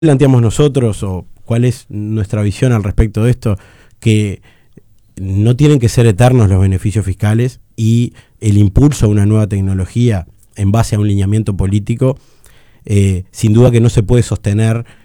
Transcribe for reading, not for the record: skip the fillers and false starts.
planteamos nosotros o cuál es nuestra visión al respecto de esto? Que no tienen que ser eternos los beneficios fiscales y el impulso a una nueva tecnología en base a un lineamiento político, sin duda que no se puede sostener